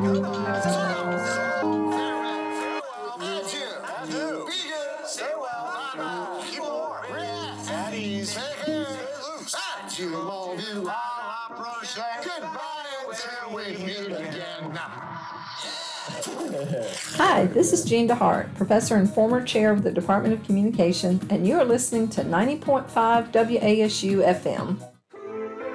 Adieu. Be good. Stay well. Bye-bye. Keep warm. Relax. At ease. Take care. Loose. Adieu, mon vieux. À la prochaine. Goodbye until we meet again. Hi, this is Jean DeHart, professor and former chair of the Department of Communication, and you are listening to 90.5 WASU FM.